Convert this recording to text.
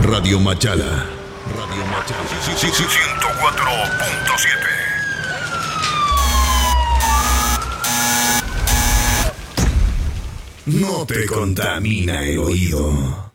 Radio Machala. Radio Machala. 104.7. No te contamina el oído.